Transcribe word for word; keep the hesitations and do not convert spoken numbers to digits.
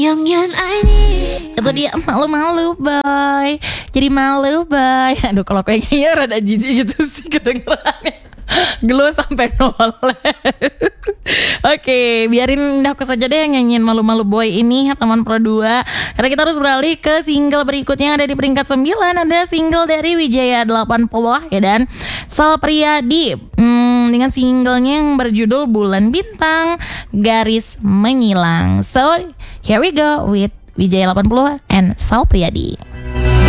Itu dia malu-malu boy. Jadi malu boy. Aduh kalau kayaknya rada jijik gitu sih kedengerannya. Glow sampai noleh. Oke, biarin aku saja deh yang nyanyiin malu-malu boy ini teman Pro dua. Karena kita harus beralih ke single berikutnya yang ada di peringkat sembilan. Ada single dari Wijaya delapan puluh ya dan Sal Priadi hmm, dengan singlenya yang berjudul Bulan Bintang Garis Menyilang. So here we go with Wijaya delapan puluh and Sal Priadi.